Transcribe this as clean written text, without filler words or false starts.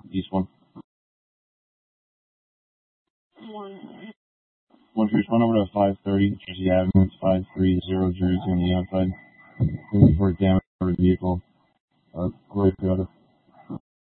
East 1. One Pierce, one over to 530 Jersey Avenue. It's 530 Jersey on the outside. Looking for a damaged vehicle. Gray Toyota.